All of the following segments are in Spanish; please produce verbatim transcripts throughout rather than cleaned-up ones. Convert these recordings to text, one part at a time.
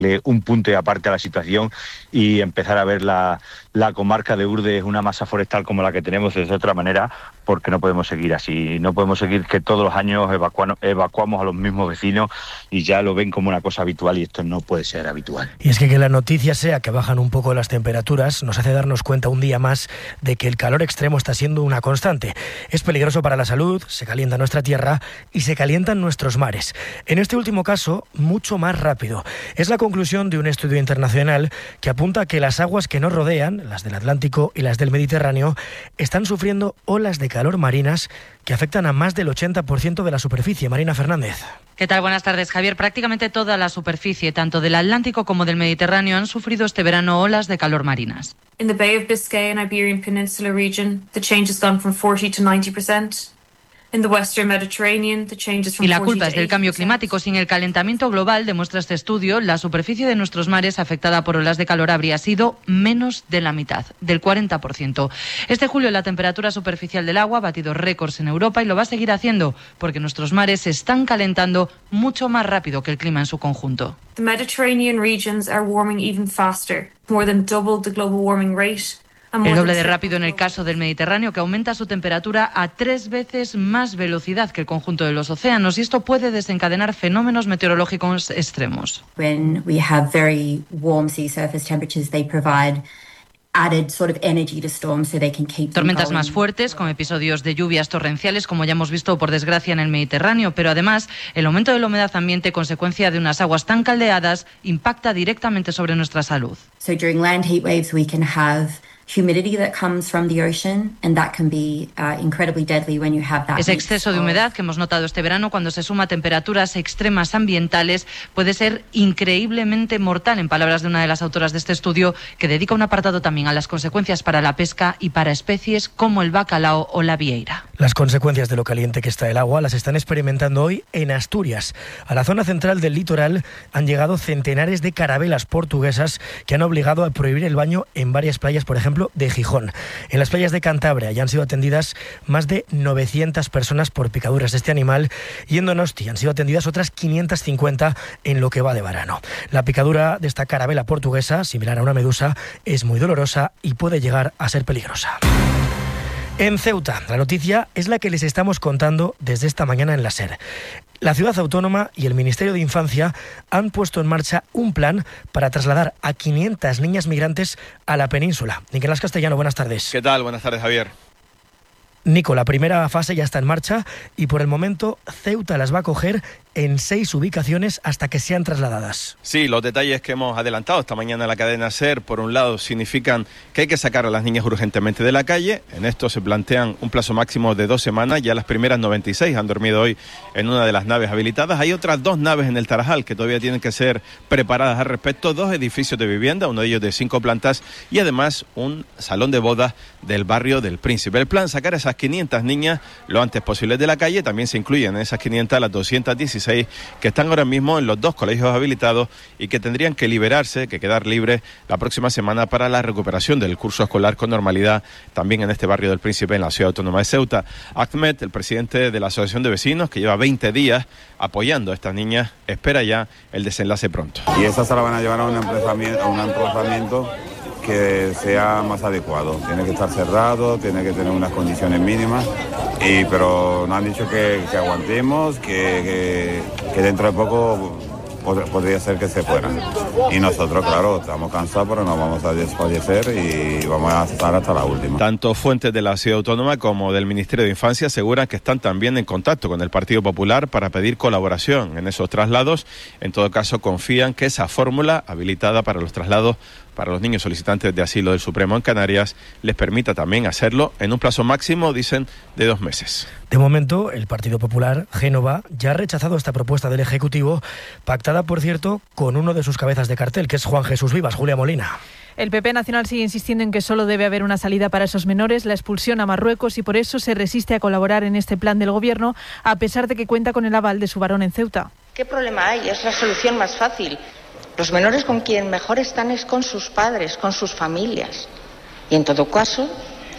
un punto y aparte a la situación y empezar a ver la, la comarca de Urdes, una masa forestal como la que tenemos, de otra manera, porque no podemos seguir así. No podemos seguir que todos los años evacuamos, evacuamos a los mismos vecinos y ya lo ven como una cosa habitual, y esto no puede ser habitual. Y es que que la noticia sea que bajan un poco las temperaturas nos hace darnos cuenta un día más de que el calor extremo está siendo una constante. Es peligroso para la salud, se calienta nuestra tierra y se calientan nuestros mares. En este último caso, mucho más rápido. Es la conclusión de un estudio internacional que apunta a que las aguas que nos rodean, las del Atlántico y las del Mediterráneo, están sufriendo olas de calor marinas que afectan a más del ochenta por ciento de la superficie. Marina Fernández. ¿Qué tal? Buenas tardes, Javier. Prácticamente toda la superficie, tanto del Atlántico como del Mediterráneo, han sufrido este verano olas de calor marinas. In the Bay of Biscay and Iberian Peninsula region, the change has gone from forty to ninety percent. In the Western Mediterranean, the change is from Y la forty culpa to es del eighty percent. cambio climático. Sin el calentamiento global, demuestra este estudio, la superficie de nuestros mares afectada por olas de calor habría sido menos de la mitad, del cuarenta por ciento. Este julio la temperatura superficial del agua ha batido récords en Europa y lo va a seguir haciendo, porque nuestros mares se están calentando mucho más rápido que el clima en su conjunto. The Mediterranean regions are warming even faster, more than double the global warming rate. El doble de rápido en el caso del Mediterráneo, que aumenta su temperatura a tres veces más velocidad que el conjunto de los océanos, y esto puede desencadenar fenómenos meteorológicos extremos. When we have very warm sea surface temperatures, they provide added sort of energy to storms so they can keep Tormentas them más going. fuertes, con episodios de lluvias torrenciales, como ya hemos visto por desgracia en el Mediterráneo, pero además el aumento de la humedad ambiente, consecuencia de unas aguas tan caldeadas, impacta directamente sobre nuestra salud. So during land heat waves we can have humidity that comes from the ocean, and that can be uh, incredibly deadly when you have that. Ese exceso de humedad que hemos notado este verano, cuando se suma a temperaturas extremas ambientales, puede ser increíblemente mortal, en palabras de una de las autoras de este estudio, que dedica un apartado también a las consecuencias para la pesca y para especies como el bacalao o la vieira. Las consecuencias de lo caliente que está el agua las están experimentando hoy en Asturias. A la zona central del litoral han llegado centenares de carabelas portuguesas que han obligado a prohibir el baño en varias playas, por ejemplo, de Gijón. En las playas de Cantabria ya han sido atendidas más de novecientas personas por picaduras de este animal, y en Donosti han sido atendidas otras quinientas cincuenta en lo que va de verano. La picadura de esta carabela portuguesa, similar a una medusa, es muy dolorosa y puede llegar a ser peligrosa. En Ceuta, la noticia es la que les estamos contando desde esta mañana en la SER. La ciudad autónoma y el Ministerio de Infancia han puesto en marcha un plan para trasladar a quinientas niñas migrantes a la península. Nicolás Castellano, buenas tardes. ¿Qué tal? Buenas tardes, Javier. Nico, la primera fase ya está en marcha y por el momento Ceuta las va a coger en seis ubicaciones hasta que sean trasladadas. Sí, los detalles que hemos adelantado esta mañana en la cadena SER, por un lado, significan que hay que sacar a las niñas urgentemente de la calle. En esto se plantean un plazo máximo de dos semanas. Ya las primeras noventa y seis han dormido hoy en una de las naves habilitadas. Hay otras dos naves en el Tarajal que todavía tienen que ser preparadas al respecto. Dos edificios de vivienda, uno de ellos de cinco plantas, y además un salón de bodas del barrio del Príncipe. El plan, sacar a esas quinientas niñas lo antes posible de la calle. También se incluyen en esas quinientas las doscientas dieciséis que están ahora mismo en los dos colegios habilitados y que tendrían que liberarse, que quedar libres la próxima semana para la recuperación del curso escolar con normalidad, también en este barrio del Príncipe, en la ciudad autónoma de Ceuta. Ahmed, el presidente de la Asociación de Vecinos, que lleva veinte días apoyando a estas niñas, espera ya el desenlace pronto. Y esas se la van a llevar a un emplazamiento, a un emplazamiento que sea más adecuado. Tiene que estar cerrado, tiene que tener unas condiciones mínimas, y pero nos han dicho que, que aguantemos, que, que, que dentro de poco pod- podría ser que se fueran. Y nosotros, claro, estamos cansados, pero no vamos a desfallecer y vamos a estar hasta la última. Tanto fuentes de la ciudad autónoma como del Ministerio de Infancia aseguran que están también en contacto con el Partido Popular para pedir colaboración en esos traslados. En todo caso, confían que esa fórmula habilitada para los traslados para los niños solicitantes de asilo del Supremo en Canarias les permita también hacerlo en un plazo máximo, dicen, de dos meses. De momento, el Partido Popular, Génova, ya ha rechazado esta propuesta del Ejecutivo, pactada, por cierto, con uno de sus cabezas de cartel, que es Juan Jesús Vivas. Julia Molina. El P P Nacional sigue insistiendo en que solo debe haber una salida para esos menores, la expulsión a Marruecos, y por eso se resiste a colaborar en este plan del Gobierno, a pesar de que cuenta con el aval de su varón en Ceuta. ¿Qué problema hay? Es la solución más fácil. Los menores con quien mejor están es con sus padres, con sus familias. Y en todo caso,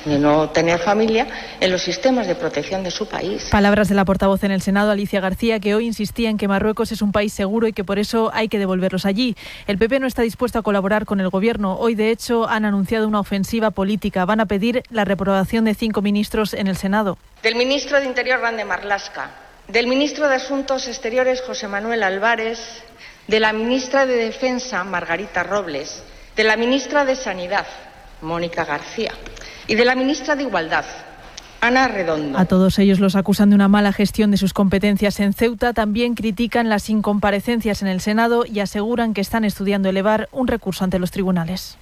de no tener familia en los sistemas de protección de su país. Palabras de la portavoz en el Senado, Alicia García, que hoy insistía en que Marruecos es un país seguro y que por eso hay que devolverlos allí. El P P no está dispuesto a colaborar con el Gobierno. Hoy, de hecho, han anunciado una ofensiva política. Van a pedir la reprobación de cinco ministros en el Senado. Del ministro de Interior, Grande Marlaska, del ministro de Asuntos Exteriores, José Manuel Álvarez, de la ministra de Defensa, Margarita Robles, de la ministra de Sanidad, Mónica García, y de la ministra de Igualdad, Ana Redondo. A todos ellos los acusan de una mala gestión de sus competencias en Ceuta. También critican las incomparecencias en el Senado y aseguran que están estudiando elevar un recurso ante los tribunales.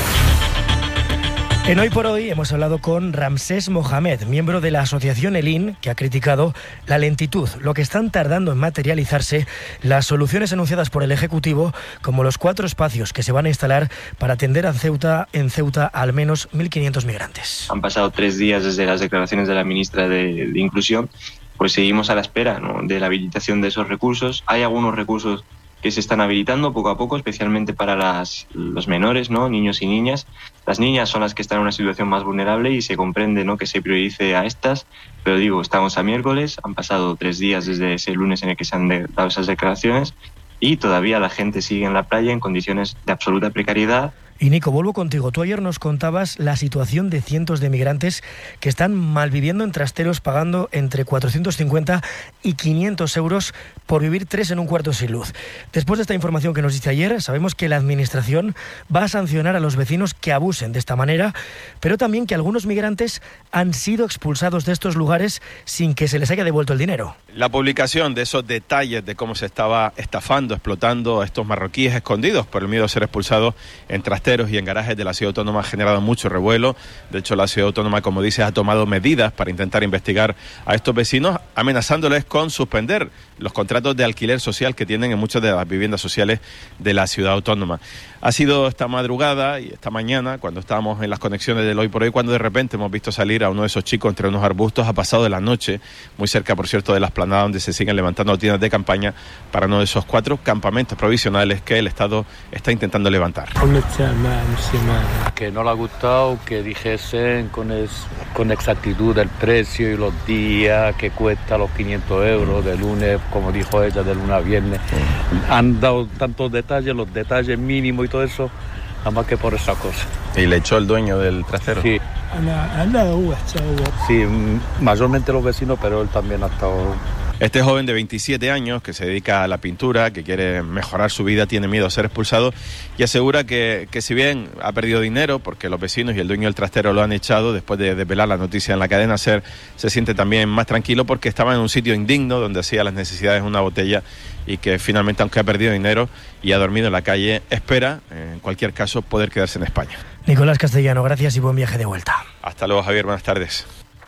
En Hoy por Hoy hemos hablado con Ramsés Mohamed, miembro de la asociación Elin, que ha criticado la lentitud, lo que están tardando en materializarse las soluciones anunciadas por el Ejecutivo, como los cuatro espacios que se van a instalar para atender a Ceuta, en Ceuta a al menos mil quinientos migrantes. Han pasado tres días desde las declaraciones de la ministra de, de Inclusión, pues seguimos a la espera, ¿no?, de la habilitación de esos recursos. Hay algunos recursos que se están habilitando poco a poco, especialmente para las, los menores, ¿no?, niños y niñas. Las niñas son las que están en una situación más vulnerable y se comprende, ¿no?, que se priorice a estas, pero digo, estamos a miércoles, han pasado tres días desde ese lunes en el que se han de, dado esas declaraciones y todavía la gente sigue en la playa en condiciones de absoluta precariedad. Y Nico, vuelvo contigo. Tú ayer nos contabas la situación de cientos de migrantes que están malviviendo en trasteros, pagando entre cuatrocientos cincuenta y quinientos euros por vivir tres en un cuarto sin luz. Después de esta información que nos dice ayer, sabemos que la Administración va a sancionar a los vecinos que abusen de esta manera, pero también que algunos migrantes han sido expulsados de estos lugares sin que se les haya devuelto el dinero. La publicación de esos detalles de cómo se estaba estafando, explotando a estos marroquíes escondidos por el miedo a ser expulsados en trasteros y en garajes de la ciudad autónoma ha generado mucho revuelo. De hecho, la ciudad autónoma, como dices, ha tomado medidas para intentar investigar a estos vecinos, amenazándoles con suspender los contratos de alquiler social que tienen en muchas de las viviendas sociales de la ciudad autónoma. Ha sido esta madrugada y esta mañana, cuando estábamos en las conexiones del Hoy por Hoy, cuando de repente hemos visto salir a uno de esos chicos entre unos arbustos. Ha pasado de la noche, muy cerca, por cierto, de la explanada donde se siguen levantando tiendas de campaña para uno de esos cuatro campamentos provisionales que el Estado está intentando levantar. Que no le ha gustado que dijesen con, es, con exactitud el precio y los días que cuesta los quinientos euros de lunes, como dijo ella, de lunes a viernes. Han dado tantos detalles, los detalles mínimos y todo eso, nada más que por esa cosa. ¿Y le echó el dueño del trastero? Sí. Sí, mayormente los vecinos, pero él también ha estado... Este joven de veintisiete años, que se dedica a la pintura, que quiere mejorar su vida, tiene miedo a ser expulsado y asegura que, que si bien ha perdido dinero, porque los vecinos y el dueño del trastero lo han echado, después de desvelar la noticia en la cadena SER, se siente también más tranquilo porque estaba en un sitio indigno, donde hacía las necesidades en una botella y que finalmente, aunque ha perdido dinero y ha dormido en la calle, espera, en cualquier caso, poder quedarse en España. Nicolás Castellano, gracias y buen viaje de vuelta. Hasta luego, Javier, buenas tardes.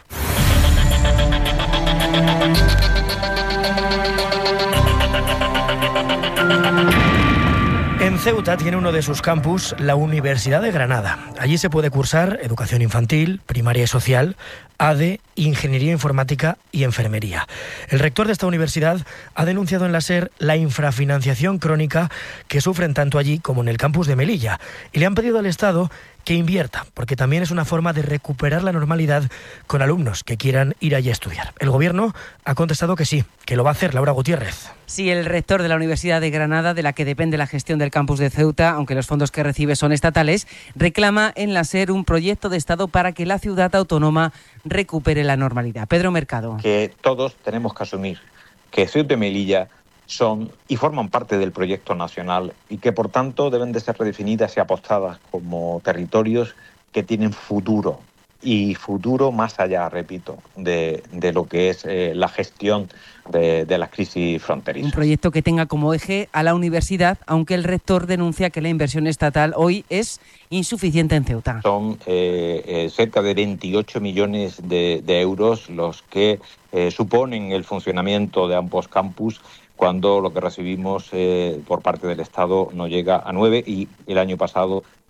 En Ceuta tiene uno de sus campus la Universidad de Granada. Allí se puede cursar educación infantil, primaria y social, A D E, ingeniería informática y enfermería. El rector de esta universidad ha denunciado en la SER la infrafinanciación crónica que sufren tanto allí como en el campus de Melilla y le han pedido al Estado que invierta, porque también es una forma de recuperar la normalidad con alumnos que quieran ir allí a estudiar. El Gobierno ha contestado que sí, que lo va a hacer. Laura Gutiérrez. Sí, el rector de la Universidad de Granada, de la que depende la gestión del campus de Ceuta, aunque los fondos que recibe son estatales, reclama en la SER un proyecto de Estado para que la ciudad autónoma recupere la normalidad. Pedro Mercado. Que todos tenemos que asumir que Ceuta y Melilla son y forman parte del proyecto nacional y que por tanto deben de ser redefinidas y apostadas como territorios que tienen futuro y futuro más allá, repito, de, de lo que es eh, la gestión de, de las crisis fronterizas. Un proyecto que tenga como eje a la universidad, aunque el rector denuncia que la inversión estatal hoy es insuficiente en Ceuta. Son eh, eh, cerca de veintiocho millones de, de euros los que eh, suponen el funcionamiento de ambos campus, cuando lo que recibimos eh, por parte del Estado no llega a nueve y el año pasado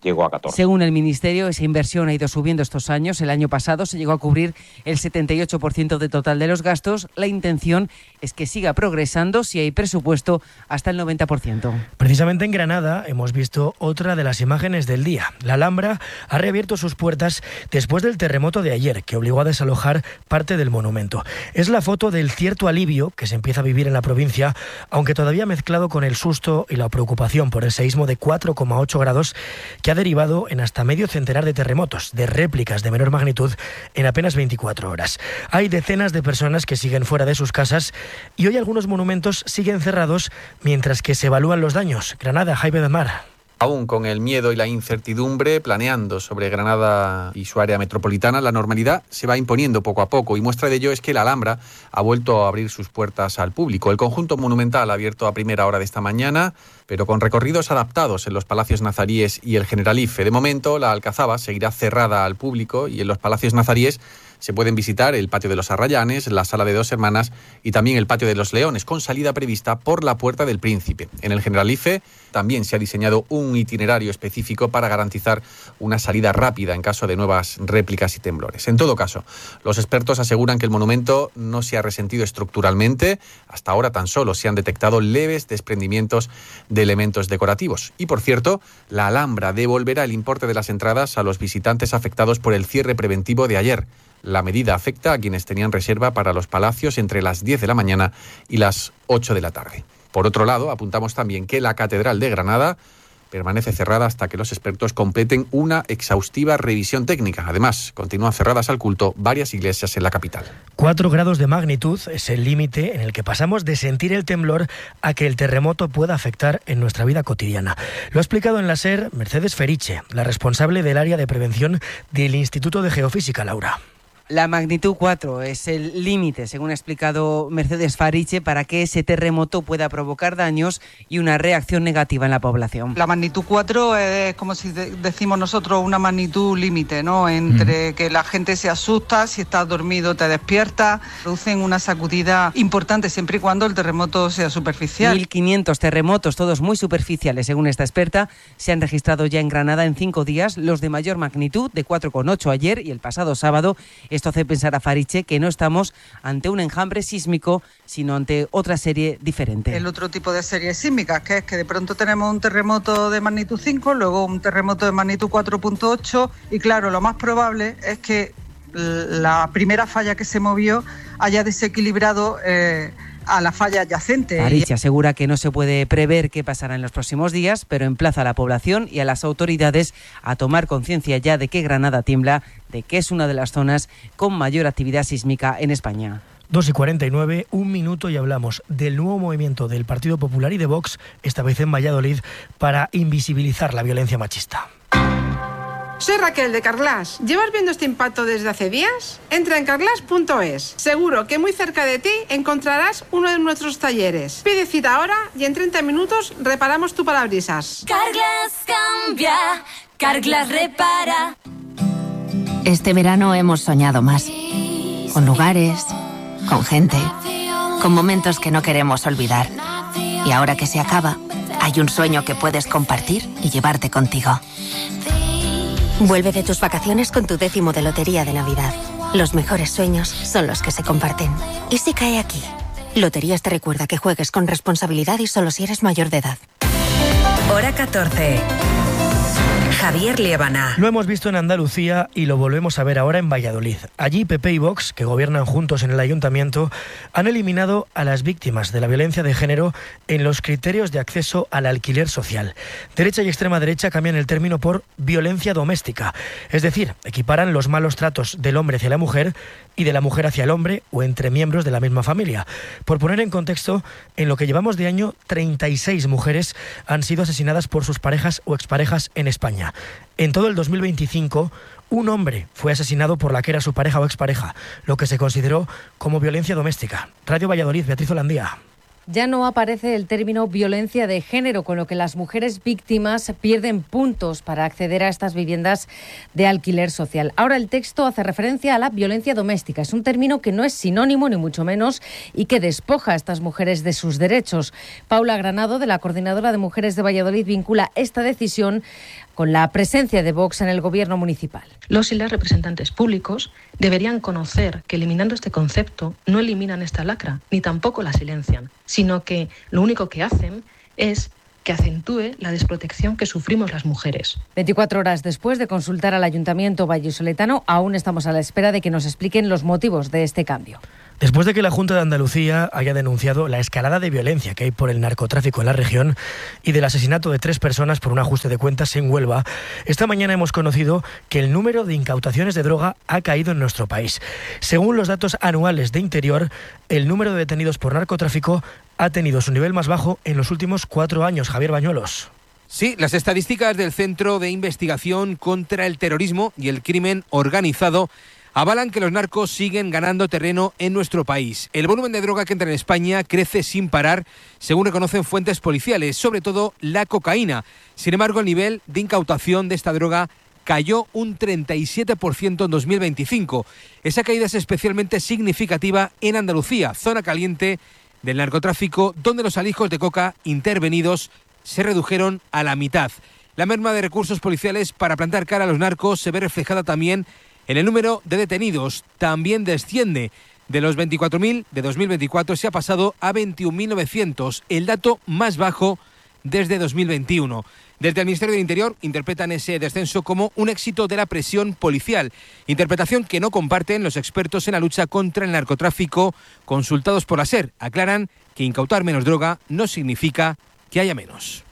llegó a catorce. Según el Ministerio, esa inversión ha ido subiendo estos años. El año pasado se llegó a cubrir el setenta y ocho por ciento del total de los gastos. La intención es que siga progresando, si hay presupuesto, hasta el noventa por ciento. Precisamente en Granada hemos visto otra de las imágenes del día. La Alhambra ha reabierto sus puertas después del terremoto de ayer, que obligó a desalojar parte del monumento. Es la foto del cierto alivio que se empieza a vivir en la provincia, aunque todavía mezclado con el susto y la preocupación por el seísmo de cuatro coma ocho grados que ha derivado en hasta medio centenar de terremotos, de réplicas de menor magnitud en apenas veinticuatro horas. Hay decenas de personas que siguen fuera de sus casas y hoy algunos monumentos siguen cerrados mientras que se evalúan los daños. Granada, Jaime de Mar. Aún con el miedo y la incertidumbre planeando sobre Granada y su área metropolitana, la normalidad se va imponiendo poco a poco y muestra de ello es que la Alhambra ha vuelto a abrir sus puertas al público. El conjunto monumental ha abierto a primera hora de esta mañana, pero con recorridos adaptados en los Palacios Nazaríes y el Generalife. De momento, la Alcazaba seguirá cerrada al público y en los Palacios Nazaríes se pueden visitar el Patio de los Arrayanes, la Sala de Dos Hermanas y también el Patio de los Leones, con salida prevista por la Puerta del Príncipe. En el Generalife también se ha diseñado un itinerario específico para garantizar una salida rápida en caso de nuevas réplicas y temblores. En todo caso, los expertos aseguran que el monumento no se ha resentido estructuralmente. Hasta ahora tan solo se han detectado leves desprendimientos de elementos decorativos. Y por cierto, la Alhambra devolverá el importe de las entradas a los visitantes afectados por el cierre preventivo de ayer. La medida afecta a quienes tenían reserva para los palacios entre las diez de la mañana y las ocho de la tarde. Por otro lado, apuntamos también que la Catedral de Granada permanece cerrada hasta que los expertos completen una exhaustiva revisión técnica. Además, continúan cerradas al culto varias iglesias en la capital. Cuatro grados de magnitud es el límite en el que pasamos de sentir el temblor a que el terremoto pueda afectar en nuestra vida cotidiana. Lo ha explicado en la SER Mercedes Feriche, la responsable del área de prevención del Instituto de Geofísica, Laura. La magnitud cuatro es el límite, según ha explicado Mercedes Fariche, para que ese terremoto pueda provocar daños y una reacción negativa en la población. La magnitud cuatro es, como si de- decimos nosotros, una magnitud límite, ¿no? Entre mm. que la gente se asusta, si estás dormido te despiertas, producen una sacudida importante siempre y cuando el terremoto sea superficial. mil quinientos terremotos, todos muy superficiales, según esta experta, se han registrado ya en Granada en cinco días, los de mayor magnitud, de cuatro coma ocho ayer y el pasado sábado. Esto hace pensar a Fariche que no estamos ante un enjambre sísmico, sino ante otra serie diferente. El otro tipo de series sísmicas, que es que de pronto tenemos un terremoto de magnitud cinco, luego un terremoto de magnitud cuatro coma ocho, y claro, lo más probable es que la primera falla que se movió haya desequilibrado eh, a la falla adyacente. Fariche asegura que no se puede prever qué pasará en los próximos días, pero emplaza a la población y a las autoridades a tomar conciencia ya de que Granada tiembla, de que es una de las zonas con mayor actividad sísmica en España. dos y cuarenta y nueve, un minuto y hablamos del nuevo movimiento del Partido Popular y de Vox, esta vez en Valladolid, para invisibilizar la violencia machista. Soy Raquel de Carglass. ¿Llevas viendo este impacto desde hace días? Entra en carglass punto es. Seguro que muy cerca de ti encontrarás uno de nuestros talleres. Pide cita ahora y en treinta minutos reparamos tu parabrisas. Carglass cambia, Carglass repara. Este verano hemos soñado más. Con lugares, con gente, con momentos que no queremos olvidar. Y ahora que se acaba, hay un sueño que puedes compartir y llevarte contigo. Vuelve de tus vacaciones con tu décimo de Lotería de Navidad. Los mejores sueños son los que se comparten. ¿Y si cae aquí? Loterías te recuerda que juegues con responsabilidad y solo si eres mayor de edad. Hora catorce. Javier Liébana. Lo hemos visto en Andalucía y lo volvemos a ver ahora en Valladolid. Allí P P y Vox, que gobiernan juntos en el ayuntamiento, han eliminado a las víctimas de la violencia de género en los criterios de acceso al alquiler social. Derecha y extrema derecha cambian el término por violencia doméstica, es decir, equiparan los malos tratos del hombre hacia la mujer y de la mujer hacia el hombre o entre miembros de la misma familia. Por poner en contexto, en lo que llevamos de año, treinta y seis mujeres han sido asesinadas por sus parejas o exparejas en España. En todo el dos mil veinticinco, un hombre fue asesinado por la que era su pareja o expareja, lo que se consideró como violencia doméstica. Radio Valladolid, Beatriz Holandía. ya no aparece el término violencia de género, con lo que las mujeres víctimas pierden puntos para acceder a estas viviendas de alquiler social. Ahora el texto hace referencia a la violencia doméstica. Es un término que no es sinónimo ni mucho menos y que despoja a estas mujeres de sus derechos. Paula Granado, de la Coordinadora de Mujeres de Valladolid, vincula esta decisión con la presencia de Vox en el gobierno municipal. Los y las representantes públicos deberían conocer que eliminando este concepto no eliminan esta lacra, ni tampoco la silencian, sino que lo único que hacen es que acentúe la desprotección que sufrimos las mujeres. veinticuatro horas después de consultar al Ayuntamiento vallisoletano, aún estamos a la espera de que nos expliquen los motivos de este cambio. Después de que la Junta de Andalucía haya denunciado la escalada de violencia que hay por el narcotráfico en la región y del asesinato de tres personas por un ajuste de cuentas en Huelva, esta mañana hemos conocido que el número de incautaciones de droga ha caído en nuestro país. Según los datos anuales de Interior, el número de detenidos por narcotráfico ha tenido su nivel más bajo en los últimos cuatro años. Javier Bañuelos. Sí, las estadísticas del Centro de Investigación contra el Terrorismo y el Crimen Organizado avalan que los narcos siguen ganando terreno en nuestro país. El volumen de droga que entra en España crece sin parar, según reconocen fuentes policiales, sobre todo la cocaína. Sin embargo, el nivel de incautación de esta droga cayó un treinta y siete por ciento en dos mil veinticinco. Esa caída es especialmente significativa en Andalucía, zona caliente del narcotráfico, donde los alijos de coca intervenidos se redujeron a la mitad. La merma de recursos policiales para plantar cara a los narcos se ve reflejada también en el número de detenidos. También desciende. De los veinticuatro mil de dos mil veinticuatro se ha pasado a veintiún mil novecientos, el dato más bajo desde dos mil veintiuno. Desde el Ministerio del Interior interpretan ese descenso como un éxito de la presión policial, interpretación que no comparten los expertos en la lucha contra el narcotráfico consultados por la SER. Aclaran que incautar menos droga no significa que haya menos.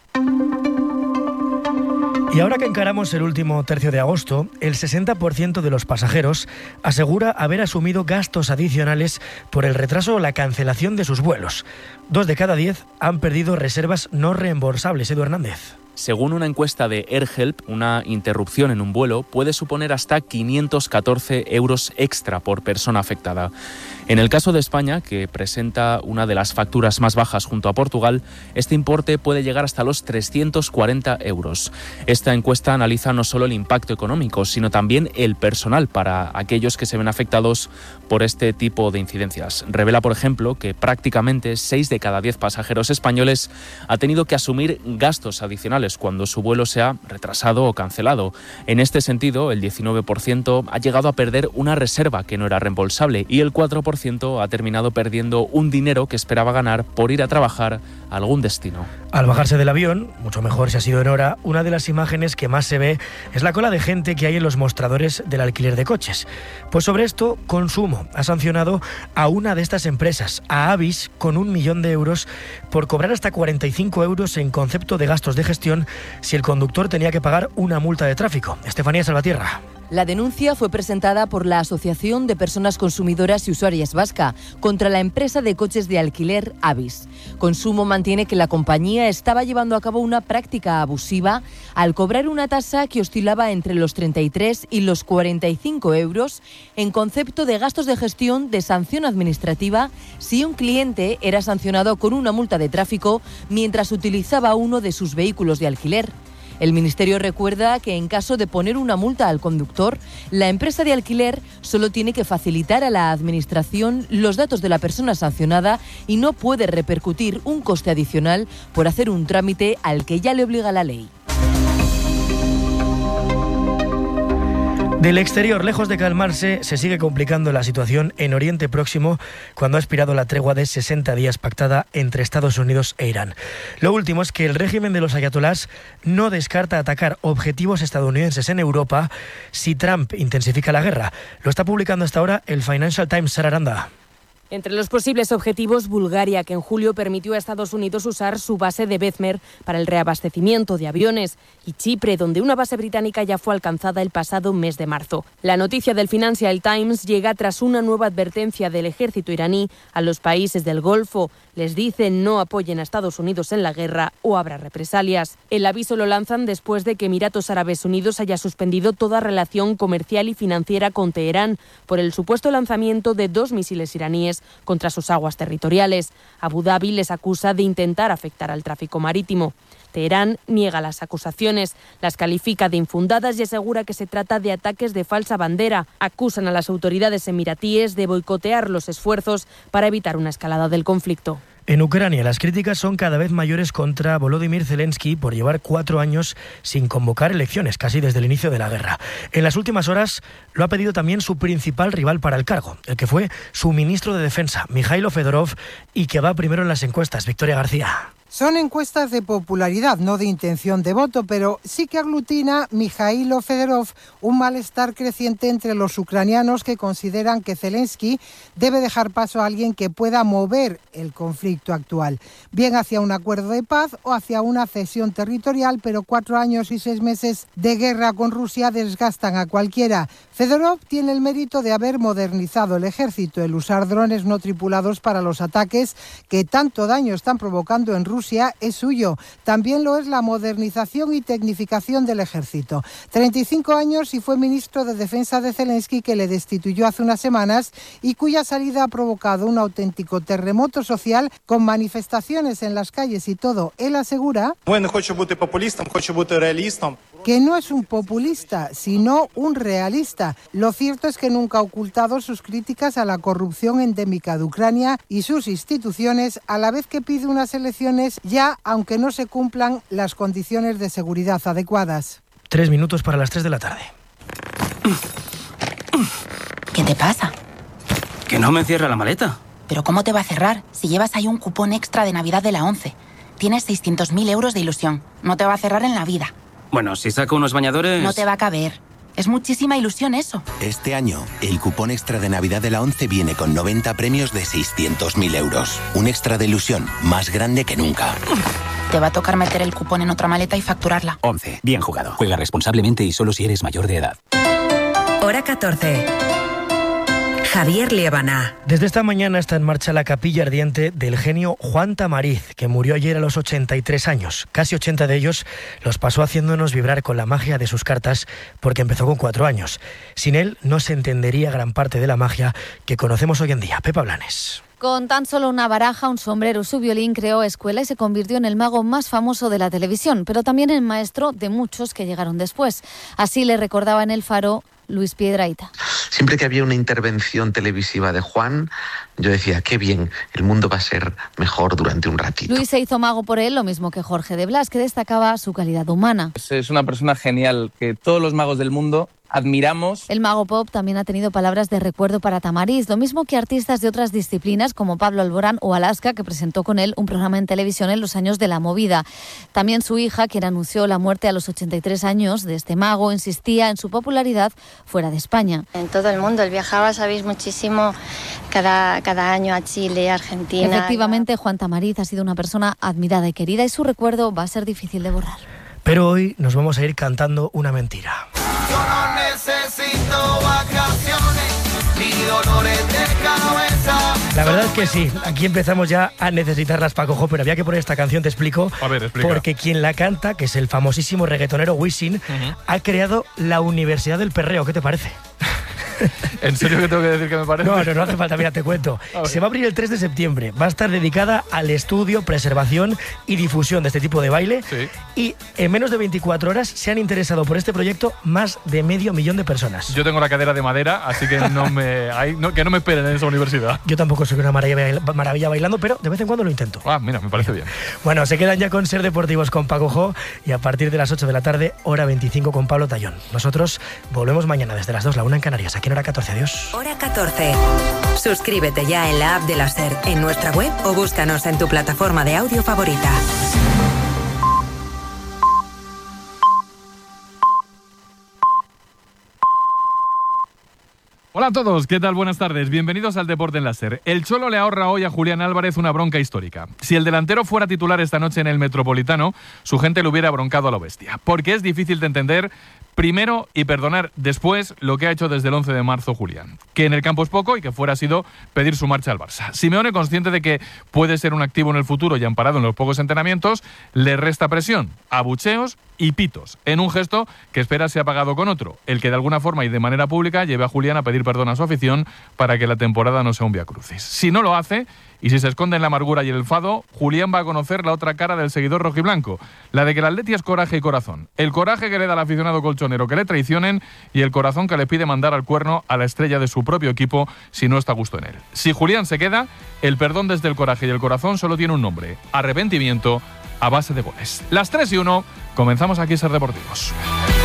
Y ahora que encaramos el último tercio de agosto, el sesenta por ciento de los pasajeros asegura haber asumido gastos adicionales por el retraso o la cancelación de sus vuelos. Dos de cada diez han perdido reservas no reembolsables. Edu Hernández. Según una encuesta de AirHelp, una interrupción en un vuelo puede suponer hasta quinientos catorce euros extra por persona afectada. En el caso de España, que presenta una de las facturas más bajas junto a Portugal, este importe puede llegar hasta los trescientos cuarenta euros. Esta encuesta analiza no solo el impacto económico, sino también el personal para aquellos que se ven afectados por este tipo de incidencias. Revela, por ejemplo, que prácticamente seis de cada diez pasajeros españoles ha tenido que asumir gastos adicionales cuando su vuelo se ha retrasado o cancelado. En este sentido, el diecinueve por ciento ha llegado a perder una reserva que no era reembolsable y el cuatro por ciento ha terminado perdiendo un dinero que esperaba ganar por ir a trabajar a algún destino. Al bajarse del avión, mucho mejor si ha sido en hora, una de las imágenes que más se ve es la cola de gente que hay en los mostradores del alquiler de coches. Pues sobre esto, Consumo ha sancionado a una de estas empresas, a Avis, con un millón de euros por cobrar hasta cuarenta y cinco euros en concepto de gastos de gestión si el conductor tenía que pagar una multa de tráfico. Estefanía Salvatierra. La denuncia fue presentada por la Asociación de Personas Consumidoras y Usuarias Vasca contra la empresa de coches de alquiler Avis. Consumo mantiene que la compañía estaba llevando a cabo una práctica abusiva al cobrar una tasa que oscilaba entre los treinta y tres y los cuarenta y cinco euros en concepto de gastos de gestión de sanción administrativa si un cliente era sancionado con una multa de tráfico mientras utilizaba uno de sus vehículos de alquiler. El Ministerio recuerda que en caso de poner una multa al conductor, la empresa de alquiler solo tiene que facilitar a la Administración los datos de la persona sancionada y no puede repercutir un coste adicional por hacer un trámite al que ya le obliga la ley. Del exterior, lejos de calmarse, se sigue complicando la situación en Oriente Próximo cuando ha expirado la tregua de sesenta días pactada entre Estados Unidos e Irán. Lo último es que el régimen de los ayatolás no descarta atacar objetivos estadounidenses en Europa si Trump intensifica la guerra. Lo está publicando hasta ahora el Financial Times. Sara Aranda. Entre los posibles objetivos, Bulgaria, que en julio permitió a Estados Unidos usar su base de Bezmer para el reabastecimiento de aviones, y Chipre, donde una base británica ya fue alcanzada el pasado mes de marzo. La noticia del Financial Times llega tras una nueva advertencia del ejército iraní a los países del Golfo. Les dicen no apoyen a Estados Unidos en la guerra o habrá represalias. El aviso lo lanzan después de que Emiratos Árabes Unidos haya suspendido toda relación comercial y financiera con Teherán por el supuesto lanzamiento de dos misiles iraníes sanciones contra sus aguas territoriales. Abu Dhabi les acusa de intentar afectar al tráfico marítimo. Teherán niega las acusaciones, las califica de infundadas y asegura que se trata de ataques de falsa bandera. Acusan a las autoridades emiratíes de boicotear los esfuerzos para evitar una escalada del conflicto. En Ucrania, las críticas son cada vez mayores contra Volodymyr Zelensky por llevar cuatro años sin convocar elecciones, casi desde el inicio de la guerra. En las últimas horas lo ha pedido también su principal rival para el cargo, el que fue su ministro de Defensa, Mikhailo Fedorov, y que va primero en las encuestas. Victoria García. Son encuestas de popularidad, no de intención de voto, pero sí que aglutina Mikhailo Fedorov un malestar creciente entre los ucranianos que consideran que Zelensky debe dejar paso a alguien que pueda mover el conflicto actual, bien hacia un acuerdo de paz o hacia una cesión territorial, pero cuatro años y seis meses de guerra con Rusia desgastan a cualquiera. Fedorov tiene el mérito de haber modernizado el ejército, el usar drones no tripulados para los ataques que tanto daño están provocando en Rusia es suyo. También lo es la modernización y tecnificación del ejército. treinta y cinco años y fue ministro de Defensa de Zelensky, que le destituyó hace unas semanas y cuya salida ha provocado un auténtico terremoto social con manifestaciones en las calles y todo. Él asegura que no es un populista, sino un realista. Lo cierto es que nunca ha ocultado sus críticas a la corrupción endémica de Ucrania y sus instituciones, a la vez que pide unas elecciones ya, aunque no se cumplan las condiciones de seguridad adecuadas. Tres minutos para las tres de la tarde. ¿Qué te pasa? Que no me cierra la maleta. ¿Pero cómo te va a cerrar si llevas ahí un cupón extra de Navidad de la ONCE? Tienes seiscientos mil euros de ilusión. No te va a cerrar en la vida. Bueno, si saco unos bañadores... No te va a caber. Es muchísima ilusión eso. Este año, el cupón extra de Navidad de la ONCE viene con noventa premios de seiscientos mil euros. Un extra de ilusión más grande que nunca. Te va a tocar meter el cupón en otra maleta y facturarla. ONCE. Bien jugado. Juega responsablemente y solo si eres mayor de edad. Hora catorce. Javier Liebana. Desde esta mañana está en marcha la capilla ardiente del genio Juan Tamariz, que murió ayer a los ochenta y tres años. Casi ochenta de ellos los pasó haciéndonos vibrar con la magia de sus cartas, porque empezó con cuatro años. Sin él no se entendería gran parte de la magia que conocemos hoy en día. Pepa Blanes. Con tan solo una baraja, un sombrero, su violín, creó escuela y se convirtió en el mago más famoso de la televisión, pero también en maestro de muchos que llegaron después. Así le recordaba en El Faro Luis Piedrahita. Siempre que había una intervención televisiva de Juan, yo decía, qué bien, el mundo va a ser mejor durante un ratito. Luis se hizo mago por él, lo mismo que Jorge de Blas, que destacaba su calidad humana. Es una persona genial, que todos los magos del mundo admiramos. El mago pop también ha tenido palabras de recuerdo para Tamariz, lo mismo que artistas de otras disciplinas como Pablo Alborán o Alaska, que presentó con él un programa en televisión en los años de la movida. También su hija, quien anunció la muerte a los ochenta y tres años de este mago, insistía en su popularidad fuera de España. En todo el mundo, él viajaba, sabéis, muchísimo cada, cada año a Chile, Argentina. Efectivamente, Juan Tamariz ha sido una persona admirada y querida y su recuerdo va a ser difícil de borrar. Pero hoy nos vamos a ir cantando una mentira. Yo no necesito vacaciones ni dolores de cabeza. La verdad es que sí, aquí empezamos ya a necesitarlas, Paco Jo, pero había que poner esta canción, te explico. A ver, explica. Porque quien la canta, que es el famosísimo reggaetonero Wisin, uh-huh. ha creado la Universidad del Perreo. ¿Qué te parece? ¿En serio que tengo que decir que me parece? No, no, no hace falta, mira, te cuento. Se va a abrir el tres de septiembre. Va a estar dedicada al estudio, preservación y difusión de este tipo de baile. Sí. Y en menos de veinticuatro horas se han interesado por este proyecto más de medio millón de personas. Yo tengo la cadera de madera, así que no me, hay, no, que no me esperen en esa universidad. Yo tampoco soy una maravilla, maravilla bailando, pero de vez en cuando lo intento. Ah, mira, me parece bien. Bueno, se quedan ya con Ser Deportivos con Paco Jo y a partir de las ocho de la tarde, hora veinticinco con Pablo Tallón. Nosotros volvemos mañana desde las dos, la una en Canarias, aquí en Hora catorce. Adiós. Hora catorce. Suscríbete ya en la app de la SER, en nuestra web o búscanos en tu plataforma de audio favorita. Hola a todos, ¿qué tal? Buenas tardes, bienvenidos al Deporte en la SER. El Cholo le ahorra hoy a Julián Álvarez una bronca histórica. Si el delantero fuera titular esta noche en el Metropolitano, su gente le hubiera broncado a lo bestia. Porque es difícil de entender, primero y perdonar después lo que ha hecho desde el once de marzo Julián. Que en el campo es poco y que fuera ha sido pedir su marcha al Barça. Simeone, consciente de que puede ser un activo en el futuro y amparado en los pocos entrenamientos, le resta presión, abucheos y pitos, en un gesto que espera sea pagado con otro, el que de alguna forma y de manera pública lleve a Julián a pedir perdón a su afición para que la temporada no sea un viacrucis. Si no lo hace, y si se esconde en la amargura y el enfado, Julián va a conocer la otra cara del seguidor rojiblanco, la de que el Atleti es coraje y corazón. El coraje que le da al aficionado colchonero que le traicionen y el corazón que le pide mandar al cuerno a la estrella de su propio equipo si no está a gusto en él. Si Julián se queda, el perdón desde el coraje y el corazón solo tiene un nombre: arrepentimiento a base de goles. Las tres y uno, comenzamos aquí Ser Deportivos.